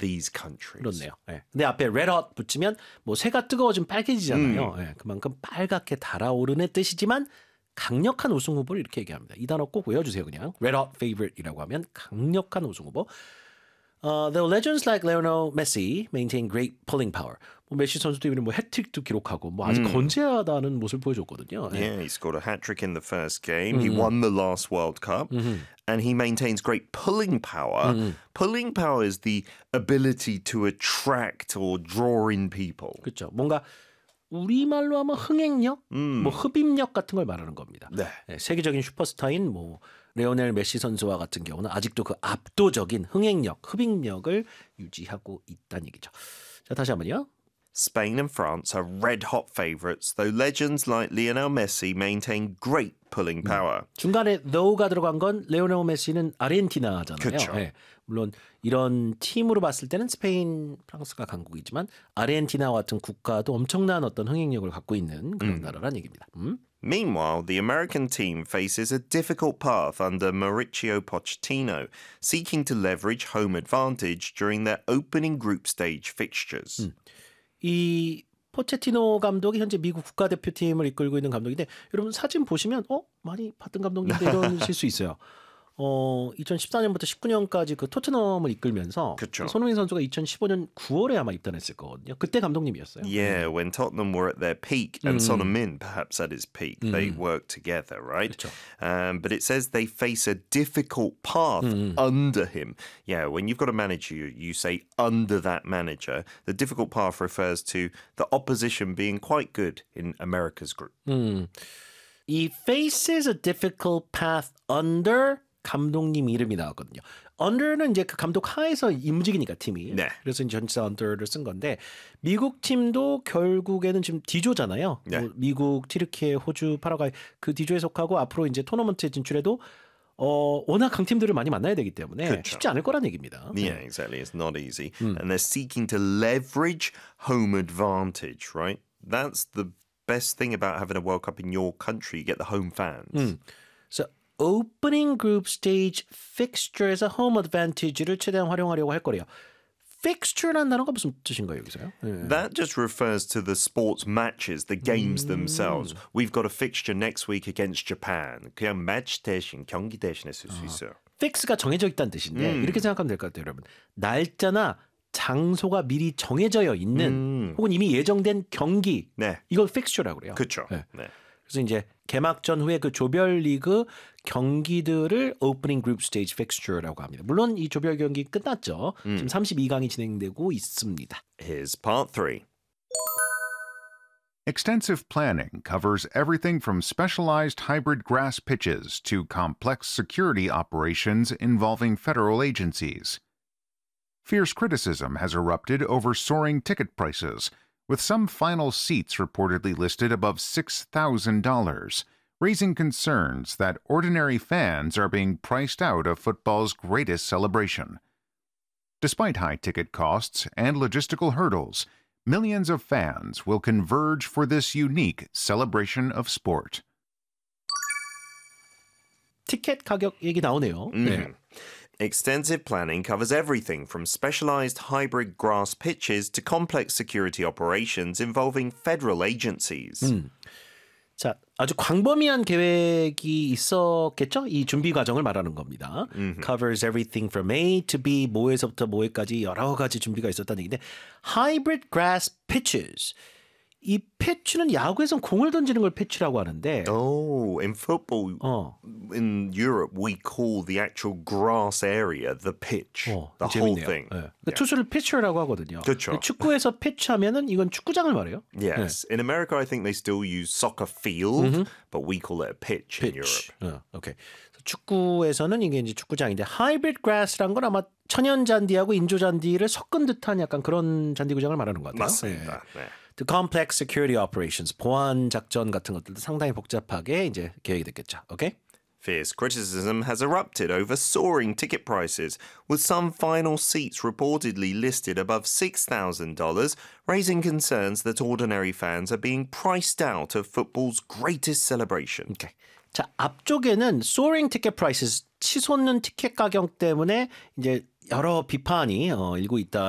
these countries. 그렇네요. 예. 근데 앞에 red hot 붙이면 뭐 새가 뜨거워지면 빨개지잖아요. 예. 그만큼 빨갛게 달아오르는 뜻이지만 강력한 우승 후보를 이렇게 얘기합니다. 이 단어 꼭 외워주세요. 그냥 red hot favorite이라고 하면 강력한 우승 후보. Though legends like Lionel Messi maintain great pulling power. 뭐 메시 선수도 이번에 뭐 해트릭도 기록하고 뭐 아주 건재하다는 모습을 보여줬거든요. Yeah, he scored a hat-trick in the first game. He won the last World Cup. And he maintains great pulling power. Pulling power is the ability to attract or draw in people. 그렇죠. 뭔가 우리말로 하면 흥행력, 뭐 흡입력 같은 걸 말하는 겁니다. 네. 네, 세계적인 슈퍼스타인 뭐 레오넬 메시 선수와 같은 경우는 아직도 그 압도적인 흥행력, 흡입력을 유지하고 있다는 얘기죠. 자, 다시 한번요. Spain and France are red-hot favourites, though legends like Lionel Messi maintain great pulling power. 중간에 though가 들어간 건 레오넬 메시는 아르헨티나잖아요. 그렇죠. 네, 물론 이런 팀으로 봤을 때는 스페인, 프랑스가 강국이지만 아르헨티나와 같은 국가도 엄청난 어떤 흥행력을 갖고 있는 그런 나라란 얘기입니다. Meanwhile, the American team faces a difficult path under Mauricio Pochettino, seeking to leverage home advantage during their opening group stage fixtures. 이 포체티노 감독이 현재 미국 국가대표팀을 이끌고 있는 감독인데 여러분 사진 보시면 많이 봤던 감독인데 이러실 수 있어요. 2014년부터 19년까지 그 토트넘을 이끌면서 그쵸. 손흥민 선수가 2015년 9월에 아마 입단했을 거거든요. 그때 감독님이었어요. Yeah, when Tottenham were at their peak and Son Heung-min perhaps at his peak, they worked together, right? 그쵸. But it says they face a difficult path under him. Yeah, when you've got a manager, you say under that manager. The difficult path refers to the opposition being quite good in America's group. 이 faces a difficult path under 감독님 이름이 나왔거든요. under는 이제 그 감독 하에서 움직이니까 팀이. 네. 그래서 이제 전치사 under를 쓴 건데 미국 팀도 결국에는 지금 D조잖아요. 네. 뭐 미국, 튀르키예, 호주, 파라과이 그 D조에 속하고 앞으로 이제 토너먼트에 진출해도 워낙 강팀들을 많이 만나야 되기 때문에 그렇죠. 쉽지 않을 거란 얘기입니다. Yeah, exactly. It's not easy. And they're seeking to leverage home advantage, right? That's the best thing about having a World Cup in your country. You get the home fans. So opening group stage fixture에서 home advantage를 최대한 활용하려고 할 거래요. fixture라는 단어가 무슨 뜻인가요, 여기서요? 네. That just refers to the sports matches, the games themselves. We've got a fixture next week against Japan. 그냥 match 대신, 경기 대신에 쓸 수 있어요. fix가 정해져 있다는 뜻인데 이렇게 생각하면 될 것 같아요, 여러분. 날짜나 장소가 미리 정해져 있는 혹은 이미 예정된 경기 네. 이걸 fixture라고 그래요. 그렇죠. 네. 네. 그래서 이제 개막전 후에 그 조별리그 경기들을 opening group stage fixture라고 합니다. 물론 이 조별 경기 끝났죠. 지금 32강이 진행되고 있습니다. Here's part 3. Extensive planning covers everything from specialized hybrid grass pitches to complex security operations involving federal agencies. Fierce criticism has erupted over soaring ticket prices, with some final seats reportedly listed above $6,000, raising concerns that ordinary fans are being priced out of football's greatest celebration. Despite high ticket costs and logistical hurdles, millions of fans will converge for this unique celebration of sport. 티켓 가격 얘기 나오네요. 네. Extensive planning covers everything from specialized hybrid grass pitches to complex security operations involving federal agencies. 자, 아주 광범위한 계획이 있었겠죠? 이 준비 과정을 말하는 겁니다. Covers everything from A to B, 뭐에서부터 뭐에까지 여러 가지 준비가 있었다는 얘기인데 hybrid grass pitches. 이 패치는 야구에선 공을 던지는 걸 패치라고 하는데 Oh, in football, in Europe, we call the actual grass area the pitch, the whole 재밌네요. thing. 네. 그러니까 투수를 패치라고 하거든요. 그렇죠. 축구에서 패치하면은 이건 축구장을 말해요. Yes. In America, I think they still use soccer field, but we call it a pitch in Europe. 오케이. 축구에서는 이게 이제 축구장인데 hybrid grass란 건 아마 천연 잔디하고 인조 잔디를 섞은 듯한 약간 그런 잔디 구장을 말하는 것 같아요. 맞습니다. 네. The complex security operations, 보안 작전 같은 것들도 상당히 복잡하게 이제 계획이 됐겠죠. 오케이? Fierce criticism has erupted over soaring ticket prices, with some final seats reportedly listed above $6,000, raising concerns that ordinary fans are being priced out of football's greatest celebration. 오케이. 자, 앞쪽에는 soaring ticket prices, 치솟는 티켓 가격 때문에 이제 여러 비판이 일고 있다.